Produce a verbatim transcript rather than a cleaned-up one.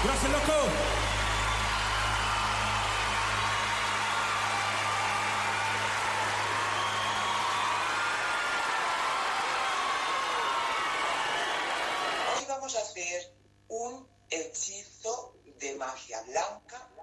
Gracias, loco. Hoy vamos a hacer un hechizo de magia blanca